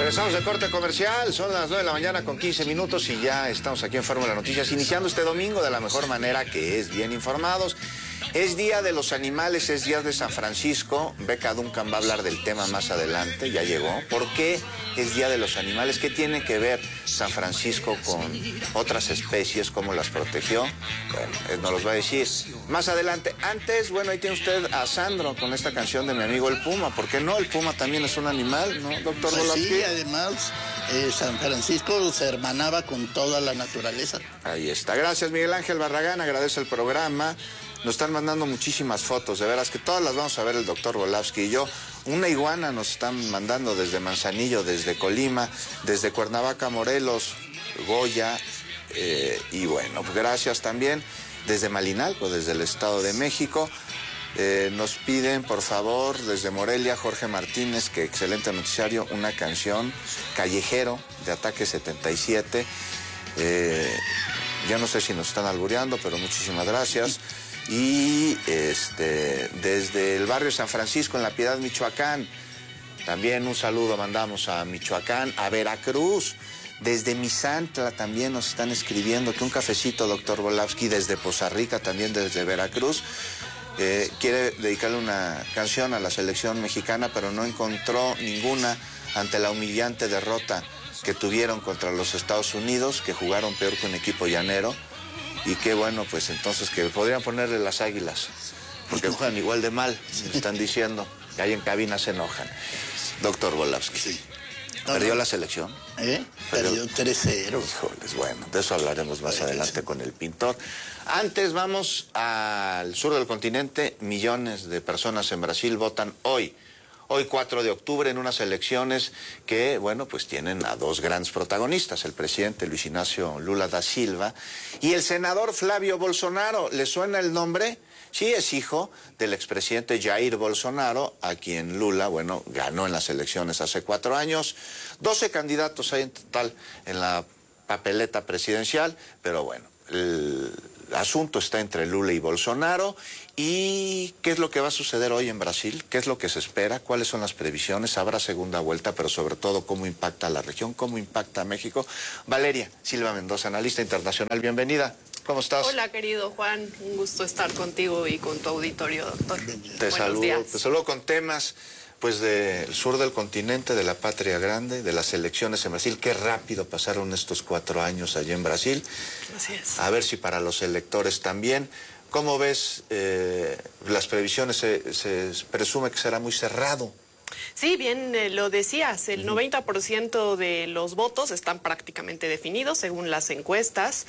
Regresamos de corte comercial, son las 9 de la mañana con 15 minutos y ya estamos aquí en Fórmula Noticias, iniciando este domingo de la mejor manera, que es bien informados. Es Día de los Animales, es Día de San Francisco. Beca Duncan va a hablar del tema más adelante, ya llegó. ¿Por qué es Día de los Animales? ¿Qué tiene que ver San Francisco con otras especies? ¿Cómo las protegió? Bueno, él nos los va a decir más adelante. Antes, bueno, ahí tiene usted a Sandro con esta canción de mi amigo el Puma. ¿Por qué no? El Puma también es un animal, ¿no, doctor Volapsky? Sí, además San Francisco se hermanaba con toda la naturaleza. Ahí está. Gracias, Miguel Ángel Barragán, agradece el programa. Nos están mandando muchísimas fotos, de veras que todas las vamos a ver el doctor Volapsky y yo. Una iguana nos están mandando desde Manzanillo, desde Colima, desde Cuernavaca, Morelos, Goya, y bueno, pues gracias también desde Malinalco, desde el Estado de México. Nos piden, por favor, desde Morelia, Jorge Martínez, que excelente noticiario, una canción, Callejero, de Ataque 77. Ya no sé si nos están albureando, pero muchísimas gracias. Y desde el barrio San Francisco, en La Piedad, Michoacán, también un saludo mandamos a Michoacán, a Veracruz. Desde Misantla también nos están escribiendo que un cafecito, doctor Volapsky, desde Poza Rica, también desde Veracruz. Quiere dedicarle una canción a la selección mexicana, pero no encontró ninguna ante la humillante derrota que tuvieron contra los Estados Unidos, que jugaron peor que un equipo llanero. Y qué bueno, pues entonces que podrían ponerle las Águilas, porque juegan igual de mal, me están diciendo, que ahí en cabina se enojan. Doctor Volapsky. Sí. ¿Perdió la selección? Perdió 3-0. Híjoles, bueno, de eso hablaremos más adelante con el pintor. Antes vamos al sur del continente. Millones de personas en Brasil votan hoy 4 de octubre, en unas elecciones que, bueno, pues tienen a dos grandes protagonistas, el presidente Luis Inácio Lula da Silva y el senador Flávio Bolsonaro. ¿Le suena el nombre? Sí, es hijo del expresidente Jair Bolsonaro, a quien Lula, bueno, ganó en las elecciones hace 4 años. 12 candidatos hay en total en la papeleta presidencial, pero bueno, el asunto está entre Lula y Bolsonaro. ¿Y qué es lo que va a suceder hoy en Brasil? ¿Qué es lo que se espera? ¿Cuáles son las previsiones? ¿Habrá segunda vuelta? Pero sobre todo, ¿cómo impacta a la región? ¿Cómo impacta a México? Valeria Silva Mendoza, analista internacional, bienvenida. ¿Cómo estás? Hola, querido Juan. Un gusto estar contigo y con tu auditorio, doctor. Te saludo con temas pues del sur del continente, de la patria grande, de las elecciones en Brasil. Qué rápido pasaron estos 4 años allí en Brasil. Así es. A ver si para los electores también. ¿Cómo ves las previsiones? Se presume que será muy cerrado. Sí, bien lo decías, el 90% de los votos están prácticamente definidos según las encuestas,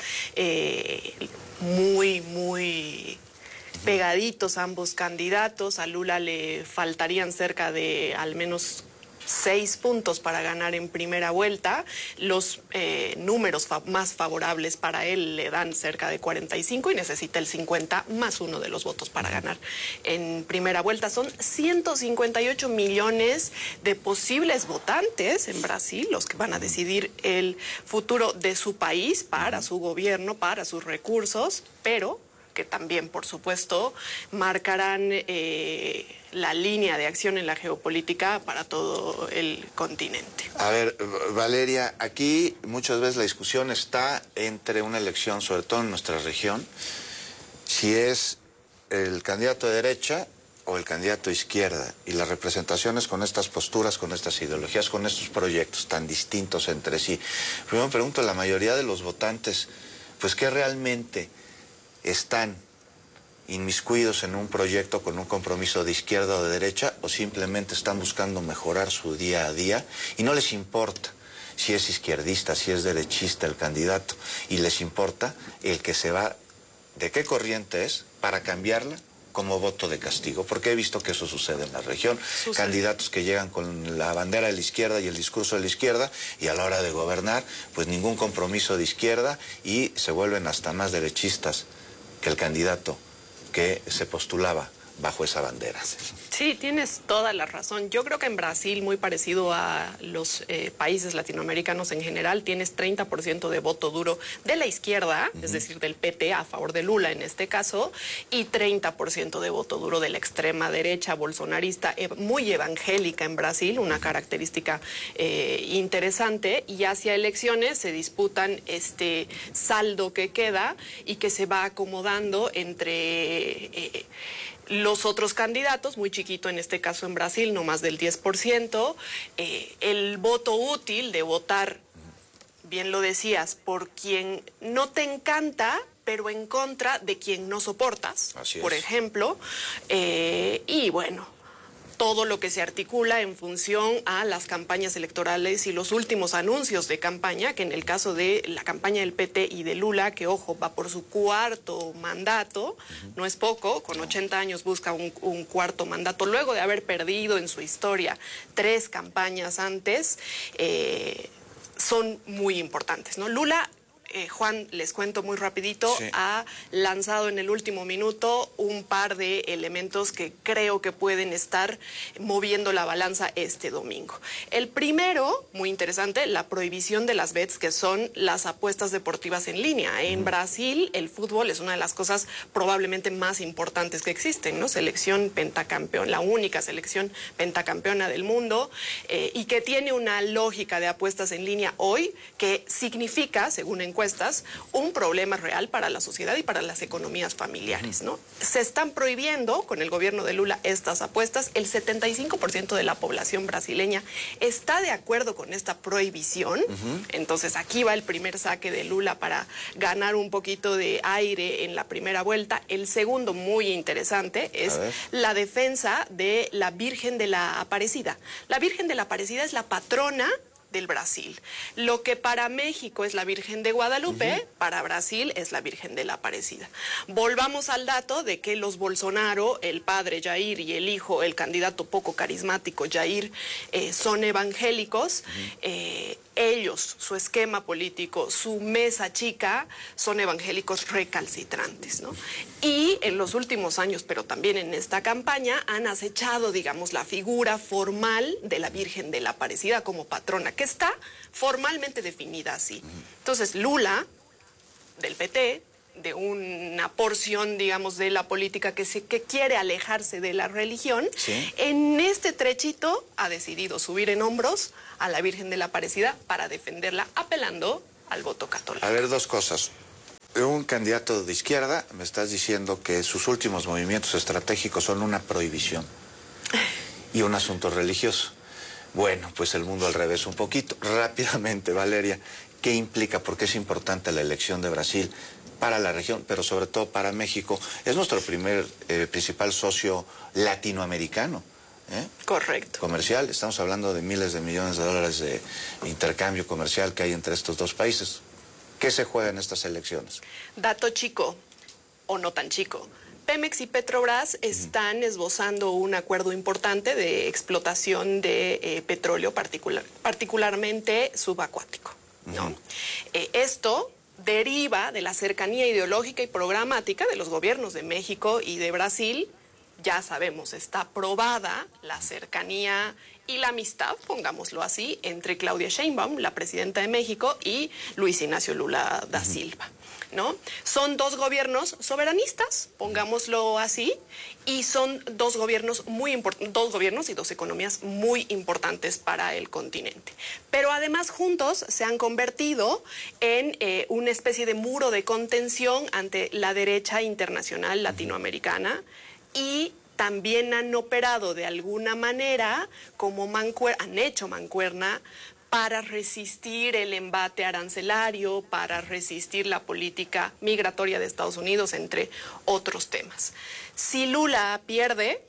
muy pegaditos ambos candidatos. A Lula le faltarían cerca de al menos 6 puntos para ganar en primera vuelta. Los números más favorables para él le dan cerca de 45 y necesita el 50 más 1 de los votos para ganar en primera vuelta. Son 158 millones de posibles votantes en Brasil, los que van a decidir el futuro de su país, para su gobierno, para sus recursos, pero que también, por supuesto, marcarán la línea de acción en la geopolítica para todo el continente. A ver, Valeria, aquí muchas veces la discusión está entre una elección, sobre todo en nuestra región, si es el candidato de derecha o el candidato de izquierda, y las representaciones con estas posturas, con estas ideologías, con estos proyectos tan distintos entre sí. Primero me pregunto, la mayoría de los votantes, pues, ¿qué realmente están inmiscuidos en un proyecto con un compromiso de izquierda o de derecha, o simplemente están buscando mejorar su día a día y no les importa si es izquierdista, si es derechista el candidato, y les importa el que se va, de qué corriente es, para cambiarla como voto de castigo? Porque he visto que eso sucede en la región. Candidatos que llegan con la bandera de la izquierda y el discurso de la izquierda, y a la hora de gobernar, pues ningún compromiso de izquierda, y se vuelven hasta más derechistas que el candidato que se postulaba bajo esa bandera. Sí, tienes toda la razón. Yo creo que en Brasil, muy parecido a los países latinoamericanos en general, tienes 30% de voto duro de la izquierda, es decir, del PT a favor de Lula en este caso, y 30% de voto duro de la extrema derecha bolsonarista, muy evangélica en Brasil, una característica interesante, y hacia elecciones se disputan este saldo que queda y que se va acomodando entre los otros candidatos, muy chiquito en este caso en Brasil, no más del 10%, el voto útil de votar, bien lo decías, por quien no te encanta, pero en contra de quien no soportas, por ejemplo, y bueno, todo lo que se articula en función a las campañas electorales y los últimos anuncios de campaña, que en el caso de la campaña del PT y de Lula, que ojo, va por su cuarto mandato, no es poco, con 80 años busca un cuarto mandato, luego de haber perdido en su historia 3 campañas antes, son muy importantes, ¿no? Lula, Juan, les cuento muy rapidito, ha lanzado en el último minuto un par de elementos que creo que pueden estar moviendo la balanza este domingo. El primero, muy interesante, la prohibición de las bets, que son las apuestas deportivas en línea. En Brasil, el fútbol es una de las cosas probablemente más importantes que existen, ¿no? Selección pentacampeona, la única selección pentacampeona del mundo, y que tiene una lógica de apuestas en línea hoy que significa, según encuestas, un problema real para la sociedad y para las economías familiares, ¿no? Se están prohibiendo con el gobierno de Lula estas apuestas. El 75% de la población brasileña está de acuerdo con esta prohibición. Entonces aquí va el primer saque de Lula para ganar un poquito de aire en la primera vuelta. El segundo, muy interesante, es la defensa de la Virgen de la Aparecida. La Virgen de la Aparecida es la patrona del Brasil. Lo que para México es la Virgen de Guadalupe, para Brasil es la Virgen de la Aparecida. Volvamos al dato de que los Bolsonaro, el padre Jair y el hijo, el candidato poco carismático Jair, son evangélicos. Ellos, su esquema político, su mesa chica, son evangélicos recalcitrantes, ¿no? Y en los últimos años, pero también en esta campaña, han acechado, digamos, la figura formal de la Virgen de la Aparecida como patrona, que está formalmente definida así. Entonces, Lula, del PT, de una porción, digamos, de la política que quiere alejarse de la religión, en este trechito ha decidido subir en hombros a la Virgen de la Aparecida para defenderla, apelando al voto católico. A ver, 2 cosas. Un candidato de izquierda, me estás diciendo que sus últimos movimientos estratégicos son una prohibición y un asunto religioso. Bueno, pues el mundo al revés un poquito. Rápidamente, Valeria, ¿qué implica? ¿Por qué es importante la elección de Brasil para la región, pero sobre todo para México? Es nuestro principal socio latinoamericano. Correcto. Comercial, estamos hablando de miles de millones de dólares de intercambio comercial que hay entre estos 2 países. ¿Qué se juega en estas elecciones? Dato chico, o no tan chico. Pemex y Petrobras están esbozando un acuerdo importante de explotación de petróleo, particularmente subacuático, ¿no? Esto deriva de la cercanía ideológica y programática de los gobiernos de México y de Brasil. Ya sabemos, está probada la cercanía y la amistad, pongámoslo así, entre Claudia Sheinbaum, la presidenta de México, y Luis Ignacio Lula da Silva, ¿no? Son 2 gobiernos soberanistas, pongámoslo así, y son 2 gobiernos muy importantes, 2 gobiernos y 2 economías muy importantes para el continente. Pero además juntos se han convertido en una especie de muro de contención ante la derecha internacional latinoamericana, y también han operado de alguna manera como han hecho mancuerna para resistir el embate arancelario, para resistir la política migratoria de Estados Unidos, entre otros temas. Si Lula pierde,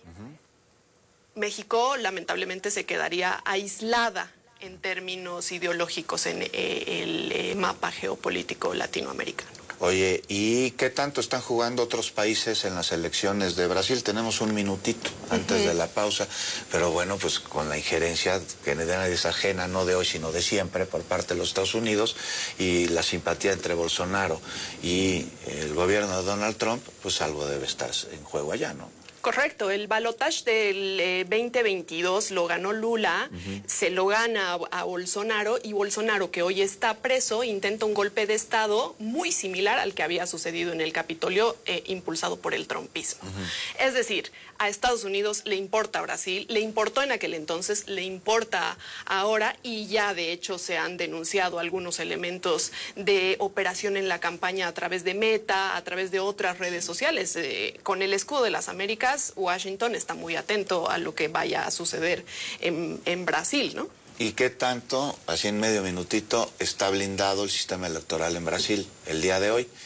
México lamentablemente se quedaría aislada en términos ideológicos en el mapa geopolítico latinoamericano. Oye, ¿y qué tanto están jugando otros países en las elecciones de Brasil? Tenemos un minutito antes de la pausa, pero bueno, pues con la injerencia que nadie es ajena, no de hoy, sino de siempre, por parte de los Estados Unidos, y la simpatía entre Bolsonaro y el gobierno de Donald Trump, pues algo debe estar en juego allá, ¿no? correcto. El balotaje del 2022 lo ganó Lula, se lo gana a Bolsonaro, y Bolsonaro, que hoy está preso, intenta un golpe de Estado muy similar al que había sucedido en el Capitolio, impulsado por el trumpismo. Es decir, a Estados Unidos le importa Brasil, le importó en aquel entonces, le importa ahora, y ya de hecho se han denunciado algunos elementos de operación en la campaña a través de Meta, a través de otras redes sociales. Con el escudo de las Américas, Washington está muy atento a lo que vaya a suceder en Brasil, ¿no? ¿Y qué tanto, así en medio minutito, está blindado el sistema electoral en Brasil el día de hoy?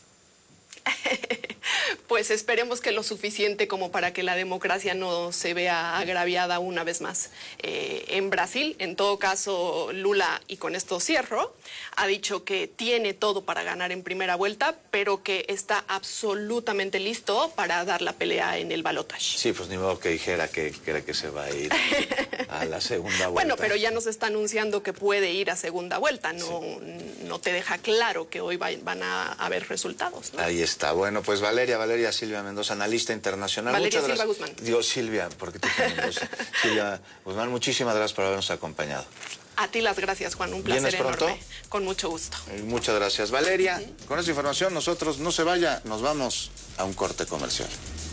Pues esperemos que lo suficiente como para que la democracia no se vea agraviada una vez más en Brasil. En todo caso, Lula, y con esto cierro, ha dicho que tiene todo para ganar en primera vuelta, pero que está absolutamente listo para dar la pelea en el balotaje. Sí, pues ni modo que dijera que cree que se va a ir a la segunda vuelta. Bueno, pero ya nos está anunciando que puede ir a segunda vuelta. No te deja claro que hoy van a haber resultados, ¿no? Ahí está. Bueno, pues Valeria Silvia Mendoza, analista internacional. Valeria Silva Guzmán. Digo Silvia, porque te dije Mendoza. Silvia Guzmán, muchísimas gracias por habernos acompañado. A ti las gracias, Juan. Un placer enorme. Con mucho gusto. Muchas gracias, Valeria. Con esta información, nosotros no se vaya, nos vamos a un corte comercial.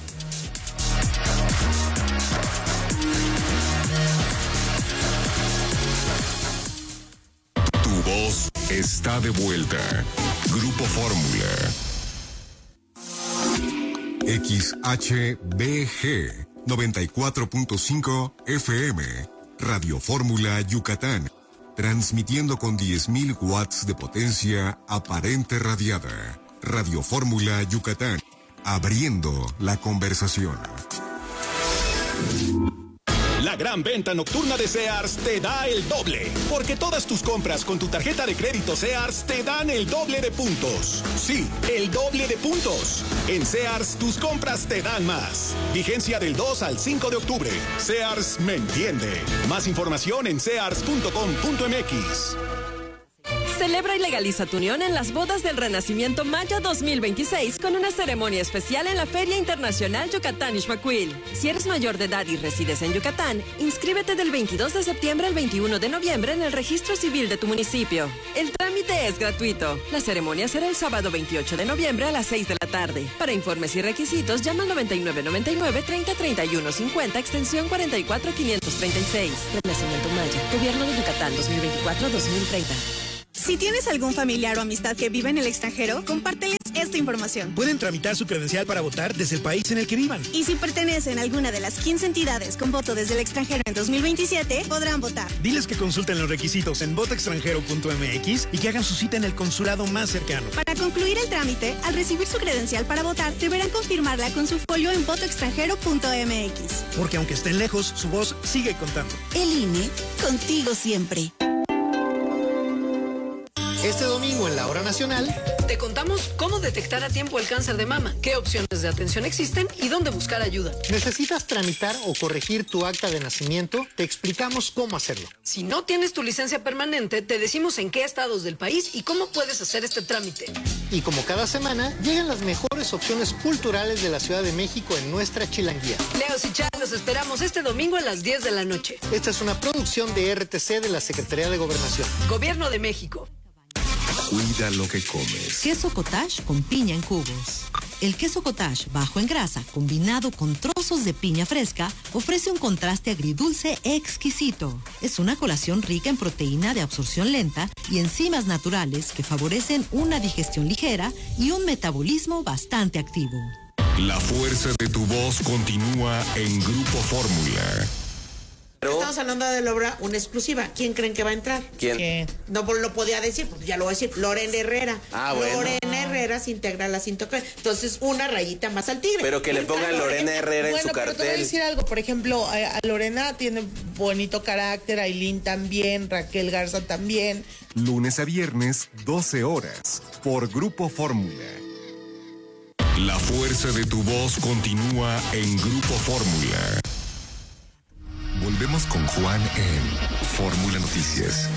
Tu voz está de vuelta. Grupo Fórmula. XHBG 94.5 FM. Radio Fórmula Yucatán. Transmitiendo con 10.000 watts de potencia aparente radiada. Radio Fórmula Yucatán. Abriendo la conversación. La gran venta nocturna de Sears te da el doble, porque todas tus compras con tu tarjeta de crédito Sears te dan el doble de puntos. Sí, el doble de puntos. En Sears, tus compras te dan más. Vigencia del 2 al 5 de octubre. Sears me entiende. Más información en sears.com.mx. Celebra y legaliza tu unión en las bodas del Renacimiento Maya 2026 con una ceremonia especial en la Feria Internacional Yucatán Ixmaquil. Si eres mayor de edad y resides en Yucatán, inscríbete del 22 de septiembre al 21 de noviembre en el registro civil de tu municipio. El trámite es gratuito. La ceremonia será el sábado 28 de noviembre a las 6 de la tarde. Para informes y requisitos, llama al 9999-303150, extensión 44536. Renacimiento Maya, Gobierno de Yucatán 2024-2030. Si tienes algún familiar o amistad que vive en el extranjero, compárteles esta información. Pueden tramitar su credencial para votar desde el país en el que vivan. Y si pertenecen a alguna de las 15 entidades con voto desde el extranjero en 2027, podrán votar. Diles que consulten los requisitos en votoextranjero.mx y que hagan su cita en el consulado más cercano. Para concluir el trámite, al recibir su credencial para votar, deberán confirmarla con su folio en votoextranjero.mx. Porque aunque estén lejos, su voz sigue contando. El INE, contigo siempre. Este domingo en la Hora Nacional te contamos cómo detectar a tiempo el cáncer de mama, qué opciones de atención existen y dónde buscar ayuda. ¿Necesitas tramitar o corregir tu acta de nacimiento? Te explicamos cómo hacerlo. Si no tienes tu licencia permanente, te decimos en qué estados del país y cómo puedes hacer este trámite. Y como cada semana, llegan las mejores opciones culturales de la Ciudad de México en nuestra chilanguía. Leos y Chad, los esperamos este domingo a las 10 de la noche. Esta es una producción de RTC de la Secretaría de Gobernación. Gobierno de México. Cuida lo que comes. Queso cottage con piña en cubos. El queso cottage bajo en grasa, combinado con trozos de piña fresca, ofrece un contraste agridulce exquisito. Es una colación rica en proteína de absorción lenta y enzimas naturales que favorecen una digestión ligera y un metabolismo bastante activo. La fuerza de tu voz continúa en Grupo Fórmula. Estamos hablando de la obra Una Exclusiva. ¿Quién creen que va a entrar? ¿Quién? No lo podía decir, pues ya lo voy a decir. Lorena Herrera. Bueno. Lorena Herrera se integra a la 103. Entonces, una rayita más al tigre. Pero que le pongan Lorena Herrera en su cartel. Bueno, pero te voy a decir algo. Por ejemplo, a Lorena tiene bonito carácter, Ailín también, Raquel Garza también. Lunes a viernes, 12 horas, por Grupo Fórmula. La fuerza de tu voz continúa en Grupo Fórmula. Volvemos con Juan en Fórmula Noticias.